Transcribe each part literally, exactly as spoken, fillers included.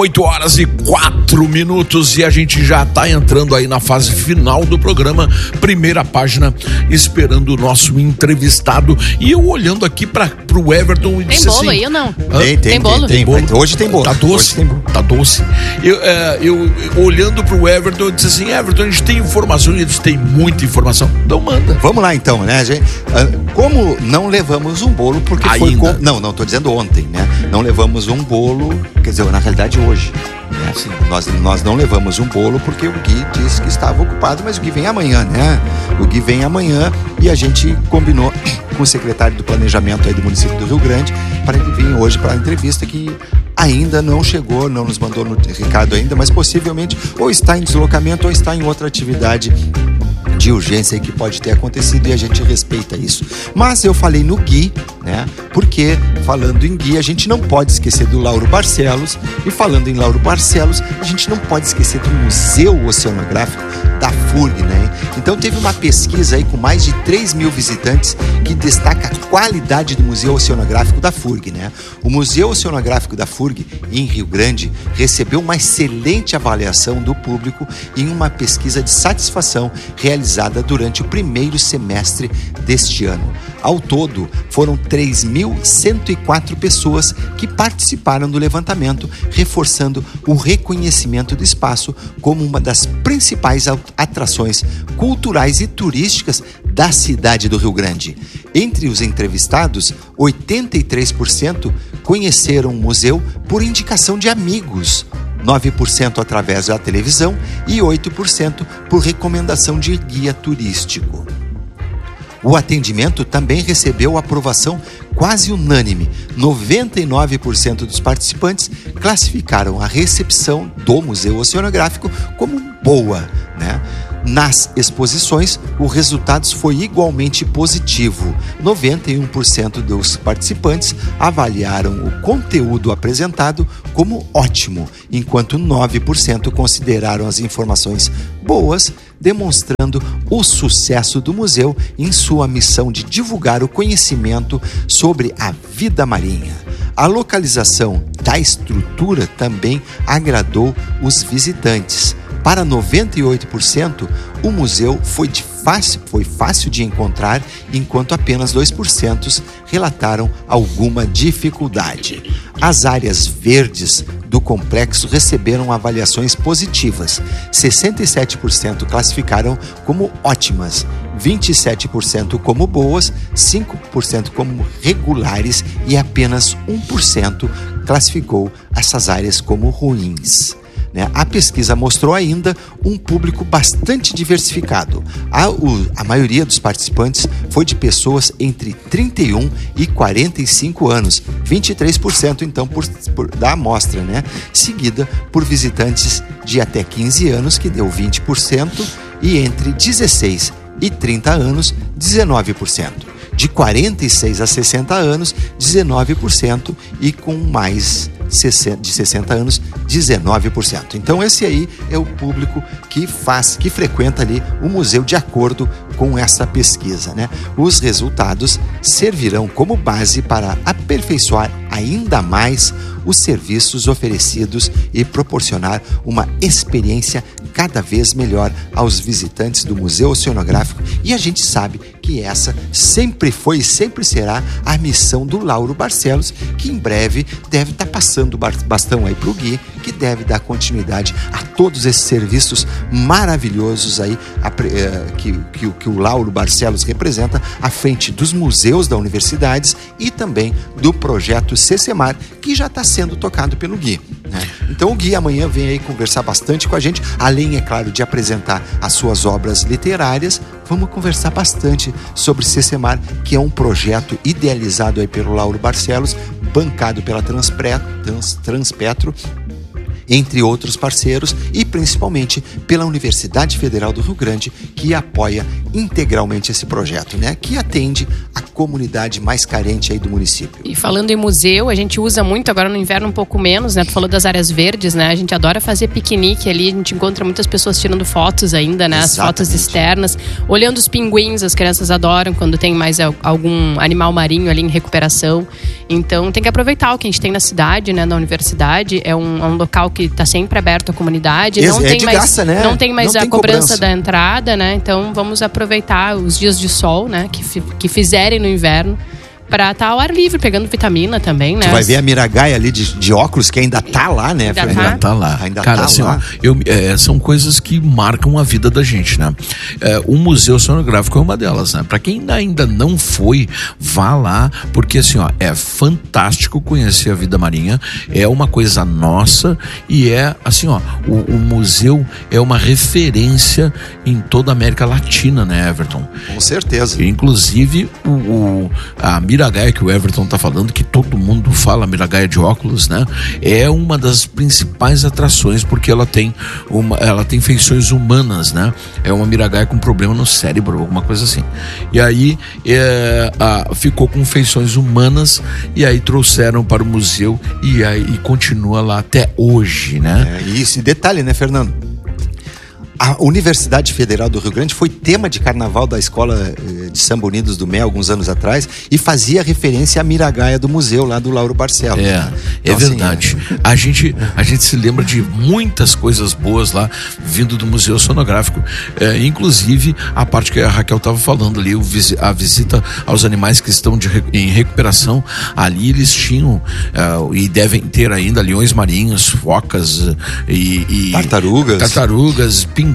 oito horas e quatro minutos e a gente já tá entrando aí na fase final do programa, primeira página, esperando o nosso entrevistado. E eu olhando aqui para pro Everton e tem disse bolo assim, aí ou não? Hã? Tem, Tem, tem, bolo? tem, tem bolo. Hoje tem bolo. Tá doce, tem bolo. Tá doce. Eu, é, eu olhando pro Everton, eu disse assim, Everton, a gente tem informação, e eles têm muita informação. Então manda. Vamos lá então, né, gente? Como não levamos um bolo, porque Ainda. foi com... Não, não, tô dizendo ontem, né? Não levamos um bolo, quer dizer, na realidade hoje. Né? Assim, nós, nós não levamos um bolo porque o Gui disse que estava ocupado, mas o Gui vem amanhã, né? O Gui vem amanhã e a gente combinou com o secretário do Planejamento aí do município do Rio Grande para ele vir hoje para a entrevista, que ainda não chegou, não nos mandou no recado ainda, mas possivelmente ou está em deslocamento ou está em outra atividade de urgência que pode ter acontecido e a gente respeita isso. Mas eu falei no Gui, né? Porque falando em Gui, a gente não pode esquecer do Lauro Barcelos, e falando em Lauro Barcelos, a gente não pode esquecer do Museu Oceanográfico da FURG, né? Então teve uma pesquisa aí com mais de três mil visitantes que destaca a qualidade do Museu Oceanográfico da FURG, né? O Museu Oceanográfico da FURG, em Rio Grande, recebeu uma excelente avaliação do público em uma pesquisa de satisfação realizada durante o primeiro semestre deste ano. Ao todo, foram três mil cento e quatro pessoas que participaram do levantamento, reforçando o reconhecimento do espaço como uma das principais atrações culturais e turísticas da cidade do Rio Grande. Entre os entrevistados, oitenta e três por cento conheceram o museu por indicação de amigos, nove por cento através da televisão e oito por cento por recomendação de guia turístico. O atendimento também recebeu aprovação quase unânime. noventa e nove por cento dos participantes classificaram a recepção do Museu Oceanográfico como boa, né? Nas exposições, o resultado foi igualmente positivo. noventa e um por cento dos participantes avaliaram o conteúdo apresentado como ótimo, enquanto nove por cento consideraram as informações boas, demonstrando o sucesso do museu em sua missão de divulgar o conhecimento sobre a vida marinha. A localização da estrutura também agradou os visitantes. Para noventa e oito por cento, o museu foi, de fácil, foi fácil de encontrar, enquanto apenas dois por cento relataram alguma dificuldade. As áreas verdes do complexo receberam avaliações positivas. sessenta e sete por cento classificaram como ótimas, vinte e sete por cento como boas, cinco por cento como regulares e apenas um por cento classificou essas áreas como ruins. A pesquisa mostrou ainda um público bastante diversificado. A, o, a maioria dos participantes foi de pessoas entre trinta e um e quarenta e cinco anos, vinte e três por cento então por, por, da amostra, né? Seguida por visitantes de até quinze anos, que deu vinte por cento, e entre dezesseis e trinta anos, dezenove por cento. De quarenta e seis a sessenta anos, dezenove por cento, e com mais de sessenta anos, dezenove por cento. Então esse aí é o público que faz, que frequenta ali o museu de acordo com essa pesquisa, né? Os resultados servirão como base para aperfeiçoar ainda mais os serviços oferecidos e proporcionar uma experiência cada vez melhor aos visitantes do Museu Oceanográfico, e a gente sabe que essa sempre foi e sempre será a missão do Lauro Barcelos, que em breve deve estar passando o bastão aí para o Gui, que deve dar continuidade a todos esses serviços maravilhosos aí que, que, que o Lauro Barcelos representa à frente dos museus da universidades e também do projeto CECEMAR, que já está sendo tocado pelo Gui, né? Então o Gui amanhã vem aí conversar bastante com a gente, além, é claro, de apresentar as suas obras literárias. Vamos conversar bastante sobre CECEMAR, que é um projeto idealizado aí pelo Lauro Barcelos, bancado pela Transpre, Trans, Transpetro, entre outros parceiros, e principalmente pela Universidade Federal do Rio Grande, que apoia integralmente esse projeto, né? Que atende a comunidade mais carente aí do município. E falando em museu, a gente usa muito, agora no inverno um pouco menos, né? Tu falou das áreas verdes, né? A gente adora fazer piquenique ali, a gente encontra muitas pessoas tirando fotos ainda, né? As Exatamente. fotos externas, olhando os pinguins, as crianças adoram quando tem mais algum animal marinho ali em recuperação. Então tem que aproveitar o que a gente tem na cidade, né? Na universidade, é um, é um local que está sempre aberto à comunidade. Não é tem de mais, graça, né? Não tem mais não a tem cobrança, cobrança da entrada, né? Então vamos aproveitar os dias de sol, né? Que, que fizerem no inverno, pra estar ao ar livre, pegando vitamina também, né? Tu vai ver a Miragaia ali de, de óculos, que ainda tá lá, né? Ainda Ainda tá lá. Ainda Cara, tá assim, lá. ó, eu, é, são coisas que marcam a vida da gente, né? É, o Museu Sonográfico é uma delas, né? Pra quem ainda não foi, vá lá, porque assim, ó, é fantástico conhecer a vida marinha, é uma coisa nossa e é, assim, ó, o, o museu é uma referência em toda a América Latina, né, Everton? Com certeza. Inclusive, o, o, a Miragaia que o Everton tá falando, que todo mundo fala, Miragaia de óculos, né? É uma das principais atrações, porque ela tem, uma, ela tem feições humanas, né? É uma Miragaia com problema no cérebro, alguma coisa assim. E aí, é, a, ficou com feições humanas, e aí trouxeram para o museu, e aí e continua lá até hoje, né? É, isso, e detalhe, né, Fernando? A Universidade Federal do Rio Grande foi tema de carnaval da Escola de Samba Unidos do Mel, alguns anos atrás, e fazia referência à Miragaia do museu lá do Lauro Barcelos. É, né? então, é verdade. Assim, é... A, gente, a gente se lembra de muitas coisas boas lá, vindo do Museu Sonográfico. É, inclusive, a parte que a Raquel estava falando ali, o, a visita aos animais que estão de, em recuperação. Ali eles tinham, uh, e devem ter ainda, leões marinhos, focas e... e tartarugas. Tartarugas, pinguins.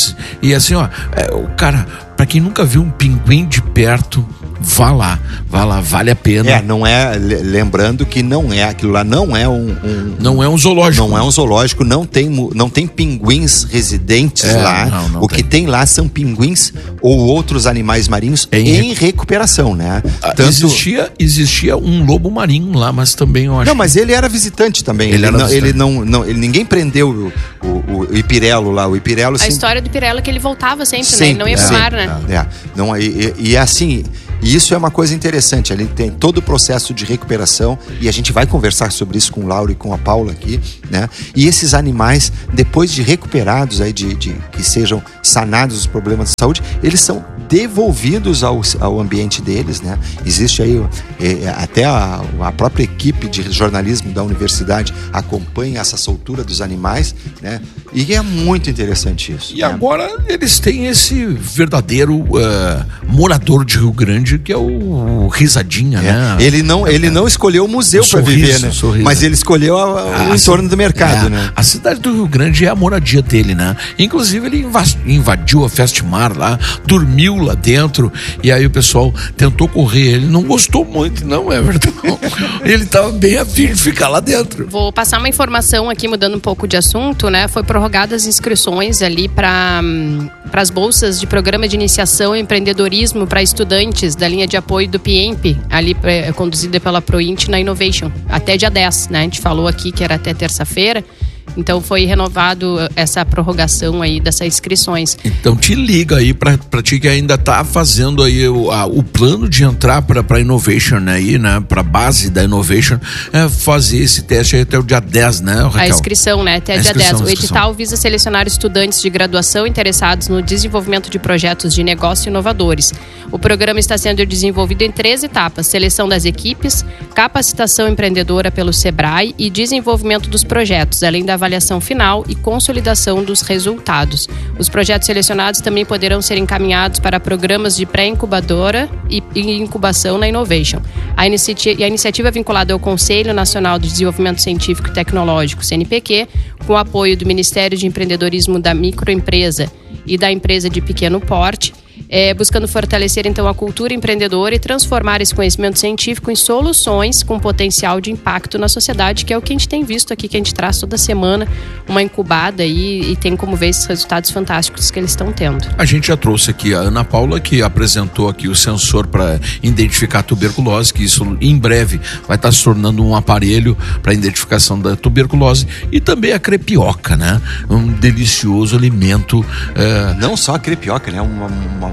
E assim, ó, é, o cara, pra quem nunca viu um pinguim de perto, vá lá, vá lá, vale a pena. É, não é, lembrando que não é, aquilo lá não é um... um não é um zoológico. Não é um zoológico, não tem, não tem pinguins residentes é, lá. Não, não o tem. Que tem lá são pinguins ou outros animais marinhos em, em recuperação, né? Tanto... Existia, existia um lobo marinho lá, mas também eu acho... Não, mas ele era visitante também. Ele, ele, era não, visitante. ele não, não, ele ninguém prendeu o, o, o Ipirelo lá. O Ipirelo, a sim... história do Ipirelo é que ele voltava sempre, sempre né? Ele não ia é, pro mar, né? É, é. Não, e, e assim... E isso é uma coisa interessante, ele tem todo o processo de recuperação e a gente vai conversar sobre isso com o Lauro e com a Paula aqui, né? E esses animais, depois de recuperados, aí de, de que sejam sanados os problemas de saúde, eles são devolvidos ao, ao ambiente deles, né? Existe aí, é, até a, a própria equipe de jornalismo da universidade acompanha essa soltura dos animais, né? E é muito interessante isso. E né? agora eles têm esse verdadeiro uh, morador de Rio Grande, que é o, o Risadinha, é. né? Ele não, ele não escolheu o museu para viver, né? Sorriso. Mas ele escolheu a, a, o entorno do mercado, é, né? A cidade do Rio Grande é a moradia dele, né? Inclusive ele invadiu a Festmar lá, dormiu lá dentro, e aí o pessoal tentou correr, ele não gostou muito, não, Everton. Ele estava bem afim de ficar lá dentro. Vou passar uma informação aqui, mudando um pouco de assunto, né? Foi prorrogadas as inscrições ali para para as bolsas de programa de iniciação e empreendedorismo para estudantes da linha de apoio do PIEMP, ali é, conduzida pela Proint na Innovation, até dia dez, né? A gente falou aqui que era até terça-feira. Então foi renovado essa prorrogação aí dessas inscrições. Então te liga aí pra, pra ti que ainda tá fazendo aí o, a, o plano de entrar pra, pra Innovation aí, né? Pra base da Innovation, é fazer esse teste aí até o dia dez, né, Raquel? A inscrição, né? Até a dia dez. O edital visa selecionar estudantes de graduação interessados no desenvolvimento de projetos de negócio inovadores. O programa está sendo desenvolvido em três etapas: seleção das equipes, capacitação empreendedora pelo Sebrae e desenvolvimento dos projetos, além da avaliação final e consolidação dos resultados. Os projetos selecionados também poderão ser encaminhados para programas de pré-incubadora e incubação na Innovation. A, inicia- a iniciativa é vinculada ao Conselho Nacional de Desenvolvimento Científico e Tecnológico, C N P Q, com o apoio do Ministério de Empreendedorismo da Microempresa e da Empresa de Pequeno Porte, É, buscando fortalecer então a cultura empreendedora e transformar esse conhecimento científico em soluções com potencial de impacto na sociedade, que é o que a gente tem visto aqui, que a gente traz toda semana uma incubada aí, e tem como ver esses resultados fantásticos que eles estão tendo. A gente já trouxe aqui a Ana Paula, que apresentou aqui o sensor para identificar a tuberculose, que isso em breve vai estar se tornando um aparelho para identificação da tuberculose, e também a crepioca, né? Um delicioso alimento. É... Não só a crepioca, né? Uma, uma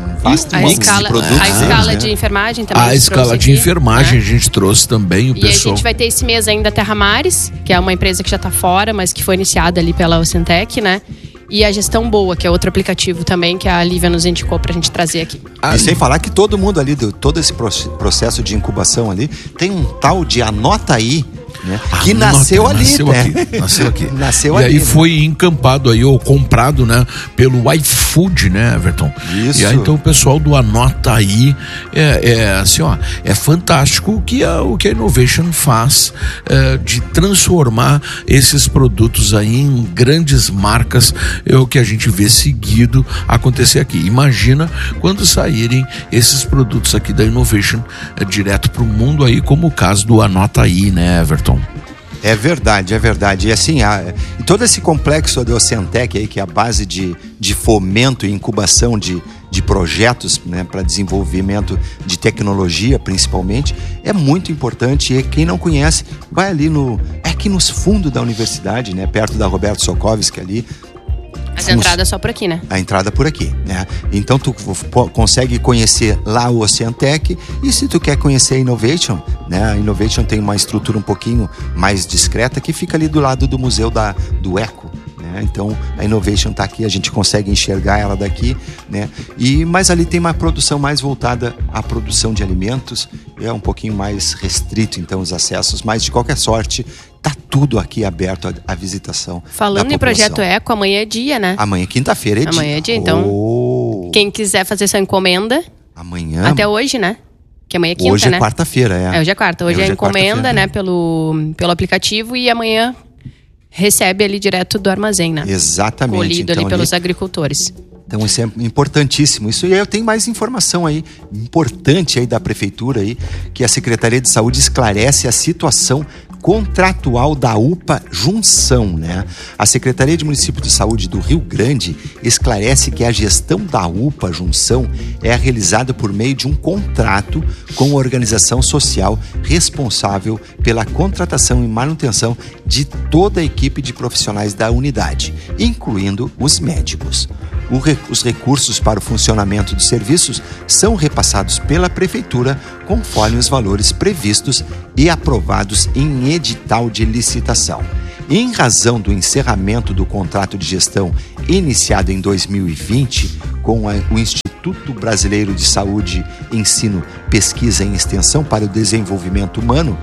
vasto a mix escala, de produtos. A escala né? de enfermagem também. A escala de aqui, enfermagem né? a gente trouxe também, o e pessoal. E a gente vai ter esse mês ainda a Terra Mares, que é uma empresa que já está fora, mas que foi iniciada ali pela Ocentec, né? E a Gestão Boa, que é outro aplicativo também que a Lívia nos indicou pra gente trazer aqui. E sem falar que todo mundo ali, todo esse processo de incubação ali, tem um tal de Anota Aí, né? Ah, que nasceu nota, ali, nasceu né? aqui, nasceu aqui. nasceu e ali, aí né? foi encampado aí, ou comprado, né, pelo iFood, né, Everton? Isso. E aí então o pessoal do Anota Aí é, é assim, ó, é fantástico o que a, o que a Innovation faz é, de transformar esses produtos aí em grandes marcas, é o que a gente vê seguido acontecer aqui. Imagina quando saírem esses produtos aqui da Innovation é, direto para o mundo aí, como o caso do Anota Aí, né, Everton? É verdade, é verdade. E assim, a, e todo esse complexo da Ocentec aí, que é a base de, de fomento e incubação de, de projetos, né, para desenvolvimento de tecnologia, principalmente, é muito importante. E quem não conhece, vai ali no... É aqui nos fundos da universidade, né, perto da Roberto Sokovski ali. As entradas só por aqui, né? A entrada por aqui, né? Então tu consegue conhecer lá o Ocentec, e se tu quer conhecer a Innovation, né? A Innovation tem uma estrutura um pouquinho mais discreta que fica ali do lado do museu da, do Eco, né? Então a Innovation tá aqui, a gente consegue enxergar ela daqui, né? E, mas ali tem uma produção mais voltada à produção de alimentos, é um pouquinho mais restrito então os acessos, mas de qualquer sorte tá tudo aqui aberto à visitação. Falando em Projeto Eco, amanhã é dia, né? Amanhã, quinta-feira, é dia. Amanhã é dia, então. Oh. Quem quiser fazer sua encomenda. Amanhã. Até hoje, né? Que amanhã é quinta, hoje é né? quarta-feira, é. é. Hoje é quarta. Hoje é, hoje é encomenda, né? Pelo, pelo aplicativo, e amanhã recebe ali direto do armazém, né? Exatamente. Colhido então, ali pelos ali... agricultores. Então isso é importantíssimo. Isso, e aí eu tenho mais informação aí, importante aí da Prefeitura aí, que a Secretaria de Saúde esclarece a situação contratual da U P A Junção, né? A Secretaria de Município de Saúde do Rio Grande esclarece que a gestão da U P A Junção é realizada por meio de um contrato com a organização social responsável pela contratação e manutenção de toda a equipe de profissionais da unidade, incluindo os médicos. Os recursos para o funcionamento dos serviços são repassados pela Prefeitura conforme os valores previstos e aprovados em edital de licitação. Em razão do encerramento do contrato de gestão iniciado em dois mil e vinte com a, o Instituto Brasileiro de Saúde, Ensino, Pesquisa e Extensão para o Desenvolvimento Humano,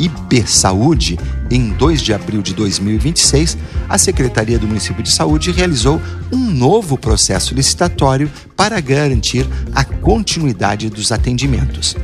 IBSaúde, em dois de abril de dois mil e vinte e seis, a Secretaria do Município de Saúde realizou um novo processo licitatório para garantir a continuidade dos atendimentos.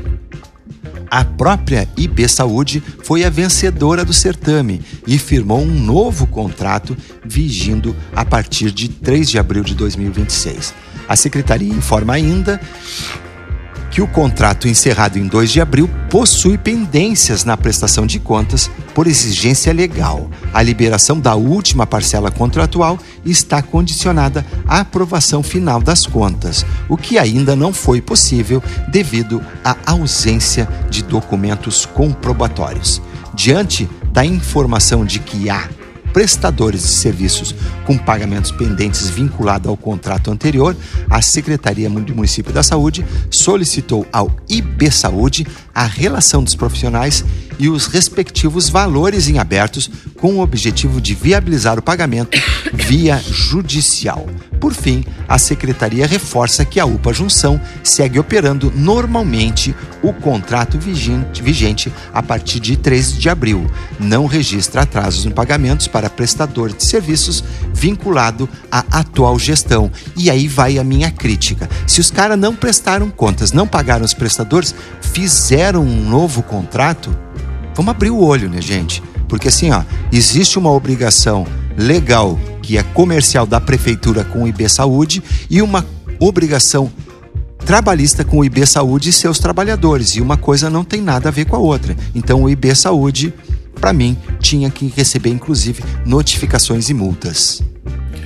A própria IBSaúde foi a vencedora do certame e firmou um novo contrato vigindo a partir de três de abril de dois mil e vinte e seis. A Secretaria informa ainda que o contrato encerrado em dois de abril possui pendências na prestação de contas por exigência legal. A liberação da última parcela contratual está condicionada à aprovação final das contas, o que ainda não foi possível devido à ausência de documentos comprobatórios. Diante da informação de que há prestadores de serviços com pagamentos pendentes vinculados ao contrato anterior, a Secretaria do Município da Saúde solicitou ao IBSaúde a relação dos profissionais e os respectivos valores em abertos com o objetivo de viabilizar o pagamento via judicial. Por fim, a Secretaria reforça que a U P A Junção segue operando normalmente o contrato vigente a partir de três de abril. Não registra atrasos no pagamentos para prestador de serviços vinculado à atual gestão. E aí vai a minha crítica. Se os caras não prestaram contas, não pagaram os prestadores, fizeram um novo contrato, vamos abrir o olho, né, gente? Porque assim, ó, existe uma obrigação legal que é comercial da Prefeitura com o IBSaúde e uma obrigação trabalhista com o IBSaúde e seus trabalhadores. E uma coisa não tem nada a ver com a outra. Então o IBSaúde, para mim, tinha que receber, inclusive, notificações e multas.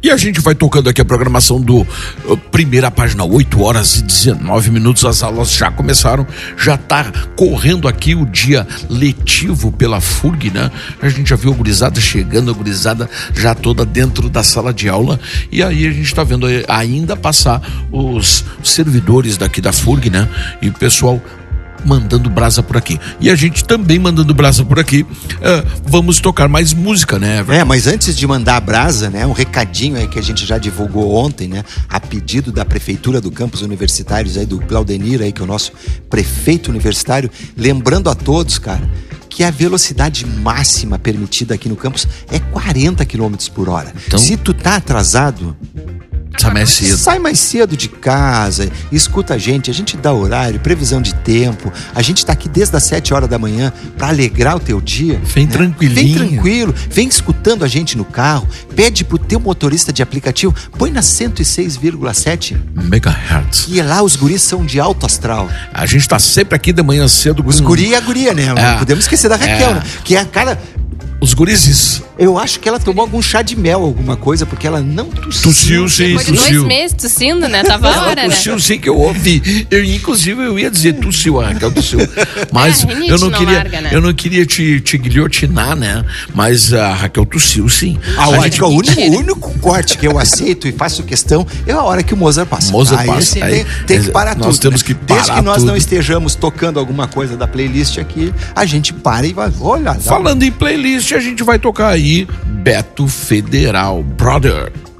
E a gente vai tocando aqui a programação do uh, Primeira Página, oito horas e dezenove minutos, as aulas já começaram, já tá correndo aqui o dia letivo pela F U R G, né? A gente já viu a gurizada chegando, a gurizada já toda dentro da sala de aula, e aí a gente tá vendo ainda passar os servidores daqui da F U R G, né? E o pessoal mandando brasa por aqui. E a gente também mandando brasa por aqui. Uh, vamos tocar mais música, né, Everton? É, mas antes de mandar a brasa, né, um recadinho aí que a gente já divulgou ontem, né, a pedido da Prefeitura do Campus Universitários aí, do Claudenir aí, que é o nosso prefeito universitário, lembrando a todos, cara, que a velocidade máxima permitida aqui no campus é quarenta quilômetros por hora. Então, se tu tá atrasado, sai mais cedo. Sai mais cedo de casa, escuta a gente, a gente dá horário, previsão de tempo, a gente tá aqui desde as sete horas da manhã para alegrar o teu dia. Vem né? tranquilinho. Vem tranquilo, vem escutando a gente no carro, pede pro teu motorista de aplicativo, põe na cento e seis vírgula sete megahertz. E lá os guris são de alto astral. A gente tá sempre aqui de manhã cedo. Os com... guri e a guria, né? Não é, podemos esquecer da Raquel, é. né? Que é a cara... Os gurizes. Eu acho que ela tomou algum chá de mel, alguma coisa, porque ela não tossiu. Tossiu, sim, Depois de tossiu. dois meses tossindo, né? Tava a hora, né? Tossiu, sim, que eu ouvi. Eu, inclusive, eu ia dizer tossiu, a Raquel tossiu. Mas é, eu não, não queria, larga, né? eu não queria te, te guilhotinar, né? Mas a Raquel tossiu, sim. Ah, a gente, o, único, o único corte que eu aceito e faço questão é a hora que o Mozart passa. Mozart aí, passa. Aí, tem, tem que parar nós tudo. temos que parar Desde que nós tudo. não estejamos tocando alguma coisa da playlist aqui, a gente para e vai olhar. Falando em playlist, a gente vai tocar aí Beto Federal, Brother.